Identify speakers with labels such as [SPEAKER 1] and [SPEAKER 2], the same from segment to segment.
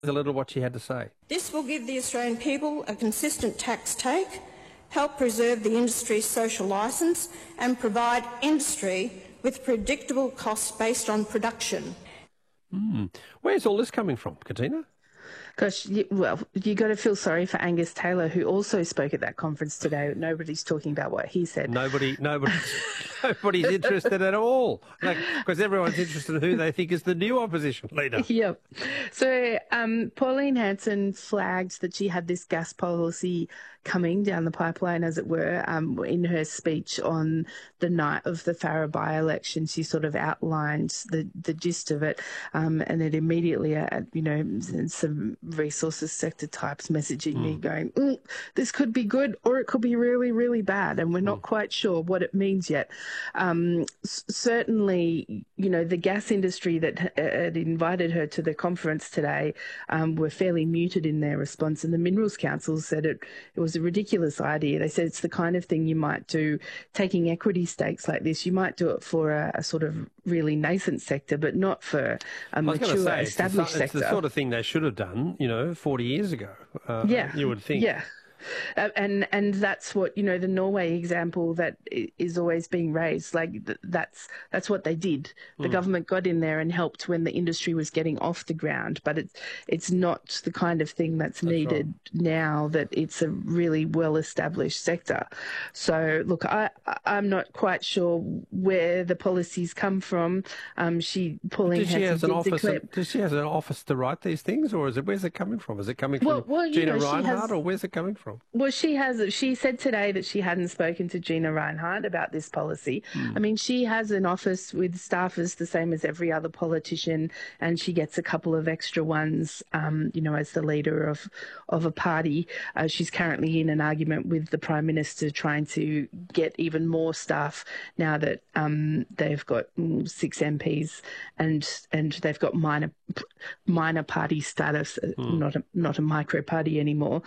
[SPEAKER 1] a little what she had to say.
[SPEAKER 2] This will give the Australian people a consistent tax take, help preserve the industry's social licence and provide industry with predictable costs based on production.
[SPEAKER 1] Where's all this coming from, Katina?
[SPEAKER 3] Gosh, you got to feel sorry for Angus Taylor, who also spoke at that conference today. Nobody's talking about what he said.
[SPEAKER 1] Nobody's interested at all, because everyone's interested in who they think is the new opposition leader.
[SPEAKER 3] Yep. So Pauline Hanson flagged that she had this gas policy coming down the pipeline, as it were, in her speech on the night of the Farrer by-election. She sort of outlined the gist of it, and it immediately, some resources sector types messaging me going, this could be good or it could be really, really bad, and we're not quite sure what it means yet. Certainly, the gas industry that had invited her to the conference today were fairly muted in their response, and the Minerals Council said it was a ridiculous idea. They said it's the kind of thing you might do, taking equity stakes like this, you might do it for a sort of really nascent sector, but not for a mature, established sector.
[SPEAKER 1] It's the sort of thing they should have done, 40 years ago, you would think.
[SPEAKER 3] Yeah. And that's what, the Norway example that is always being raised, that's what they did. The government got in there and helped when the industry was getting off the ground, but it's not the kind of thing that's needed now, that it's a really well-established sector. So, look, I'm not quite sure where the policies come from. Does she have an office to write these things, or where's it coming from? Is it coming from
[SPEAKER 1] Gina Rinehart, or where's it coming from?
[SPEAKER 3] Well, she said today that she hadn't spoken to Gina Rinehart about this policy. I mean, she has an office with staffers the same as every other politician, and she gets a couple of extra ones, as the leader of a party. She's currently in an argument with the Prime Minister trying to get even more staff now that they've got 6 MPs and they've got minor party status, not a micro party anymore.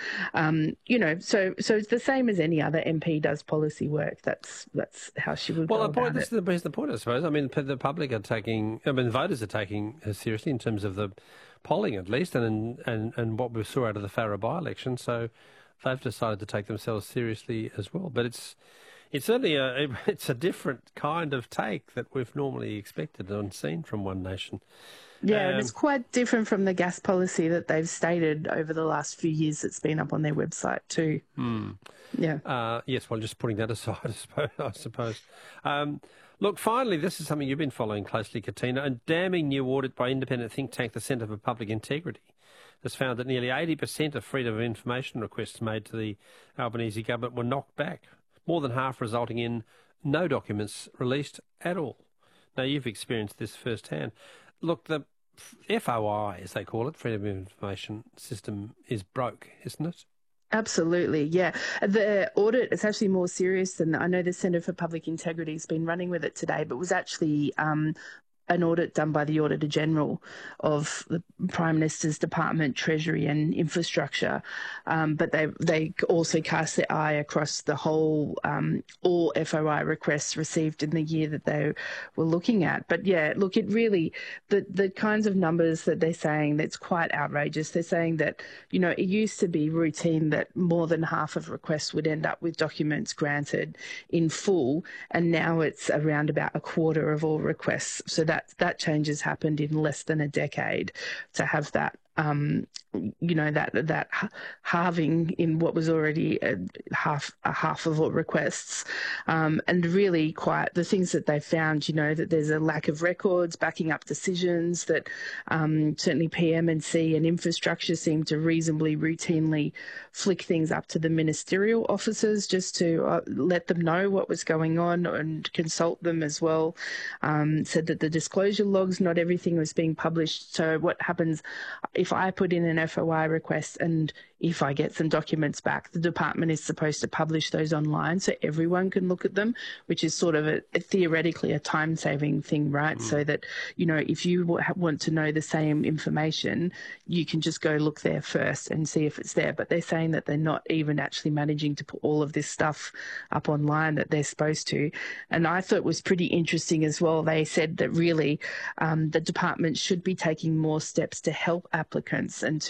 [SPEAKER 3] So it's the same as any other MP does policy work. That's how she would go about it.
[SPEAKER 1] Here's the point, I suppose. I mean, the public are voters are taking her seriously in terms of the polling, at least, and what we saw out of the Farrer by-election. So they've decided to take themselves seriously as well. But it's certainly it's a different kind of take that we've normally expected and seen from One Nation.
[SPEAKER 3] Yeah, and it's quite different from the gas policy that they've stated over the last few years that's been up on their website too. Yeah.
[SPEAKER 1] Yes, well, just putting that aside, I suppose. Look, finally, this is something you've been following closely, Katina. A damning new audit by independent think tank, the Centre for Public Integrity, has found that nearly 80% of freedom of information requests made to the Albanese government were knocked back, more than half resulting in no documents released at all. Now, you've experienced this firsthand. Look, the FOI, as they call it, Freedom of Information System, is broke, isn't it?
[SPEAKER 3] Absolutely, yeah. The audit is actually more serious than I know the Centre for Public Integrity has been running with it today, but was actually an audit done by the Auditor General of the Prime Minister's Department, Treasury and Infrastructure. But they also cast their eye across the whole, all FOI requests received in the year that they were looking at. But yeah, look, it really, the kinds of numbers that they're saying, that's quite outrageous. They're saying that, it used to be routine that more than half of requests would end up with documents granted in full, and now it's around about a quarter of all requests. So that change has happened in less than a decade, to have that that halving in what was already a half of all requests, and really quite the things that they found, that there's a lack of records backing up decisions, that certainly PM&C and infrastructure seem to reasonably routinely flick things up to the ministerial officers just to let them know what was going on and consult them as well. Said that the disclosure logs, not everything was being published. So what happens if I put in an FOI request and if I get some documents back, the department is supposed to publish those online so everyone can look at them, which is sort of theoretically a time-saving thing, right? So that, if you want to know the same information, you can just go look there first and see if it's there. But they're saying that they're not even actually managing to put all of this stuff up online that they're supposed to. And I thought it was pretty interesting as well. They said that really the department should be taking more steps to help applicants and